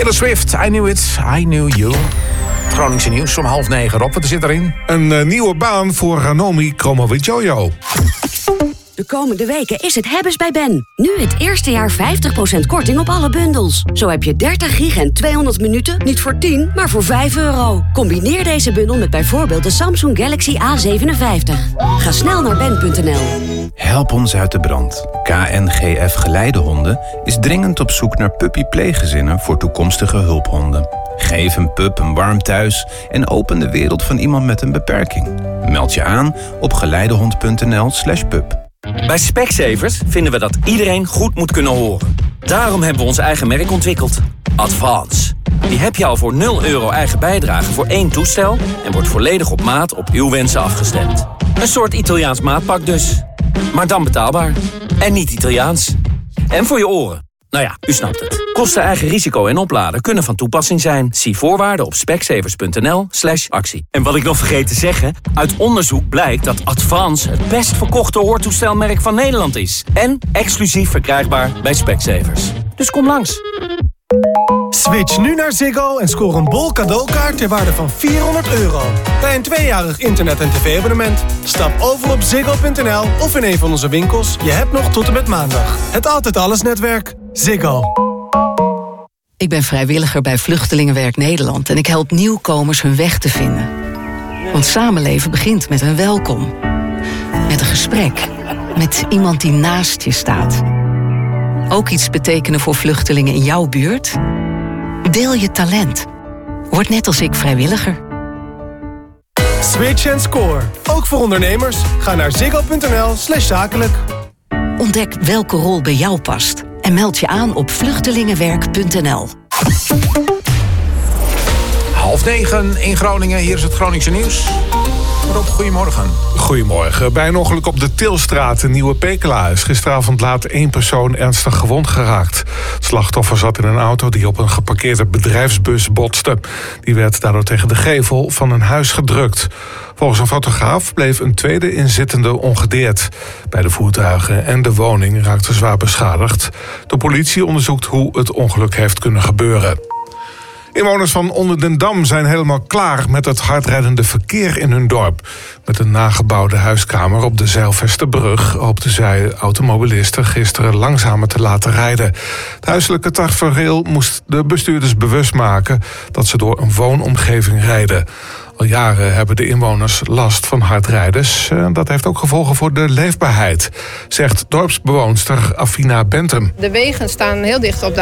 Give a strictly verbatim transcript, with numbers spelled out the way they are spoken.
Taylor Swift, I Knew It, I Knew You. Het Groningse nieuws om half negen. Rob, wat zit erin? Een uh, nieuwe baan voor Ranomi Kromowidjojo. De komende weken is het hebbes bij Ben. Nu het eerste jaar vijftig procent korting op alle bundels. Zo heb je dertig gig en tweehonderd minuten niet voor tien, maar voor vijf euro. Combineer deze bundel met bijvoorbeeld de Samsung Galaxy A zevenenvijftig. Ga snel naar ben punt n l. Help ons uit de brand. K N G F Geleidehonden is dringend op zoek naar puppy-pleeggezinnen voor toekomstige hulphonden. Geef een pup een warm thuis en open de wereld van iemand met een beperking. Meld je aan op geleidehond punt n l slash pup. Bij Specsavers vinden we dat iedereen goed moet kunnen horen. Daarom hebben we ons eigen merk ontwikkeld. Advance. Die heb je al voor nul euro eigen bijdrage voor één toestel en wordt volledig op maat op uw wensen afgestemd. Een soort Italiaans maatpak dus. Maar dan betaalbaar. En niet Italiaans. En voor je oren. Nou ja, u snapt het. Kosten, eigen risico en opladen kunnen van toepassing zijn. Zie voorwaarden op specsavers punt n l slash actie. En wat ik nog vergeet te zeggen, uit onderzoek blijkt dat Advance het best verkochte hoortoestelmerk van Nederland is. En exclusief verkrijgbaar bij Specsavers. Dus kom langs. Switch nu naar Ziggo en scoor een bol cadeaukaart ter waarde van vierhonderd euro. Bij een tweejarig internet- en tv-abonnement. Stap over op ziggo punt n l of in een van onze winkels. Je hebt nog tot en met maandag. Het Altijd Alles netwerk. Ziggo. Ik ben vrijwilliger bij Vluchtelingenwerk Nederland en ik help nieuwkomers hun weg te vinden. Want samenleven begint met een welkom. Met een gesprek. Met iemand die naast je staat. Ook iets betekenen voor vluchtelingen in jouw buurt? Deel je talent. Word net als ik vrijwilliger. Switch en score. Ook voor ondernemers. Ga naar ziggo punt n l slash zakelijk. Ontdek welke rol bij jou past. En meld je aan op vluchtelingenwerk punt n l. Half negen in Groningen. Hier is het Groningse nieuws. Rob, goedemorgen. Goedemorgen. Bij een ongeluk op de Tilstraat in Nieuwe Pekela is gisteravond laat één persoon ernstig gewond geraakt. Het slachtoffer zat in een auto die op een geparkeerde bedrijfsbus botste. Die werd daardoor tegen de gevel van een huis gedrukt. Volgens een fotograaf bleef een tweede inzittende ongedeerd. Beide voertuigen en de woning raakten zwaar beschadigd. De politie onderzoekt hoe het ongeluk heeft kunnen gebeuren. Inwoners van Onder den Dam zijn helemaal klaar met het hardrijdende verkeer in hun dorp. Met een nagebouwde huiskamer op de Zijlvesterbrug hoopten zij automobilisten gisteren langzamer te laten rijden. Het huiselijke tafereel moest de bestuurders bewust maken dat ze door een woonomgeving rijden. Al jaren hebben de inwoners last van hardrijders. Dat heeft ook gevolgen voor de leefbaarheid, zegt dorpsbewoonster Afina Bentum. De wegen staan heel dicht op de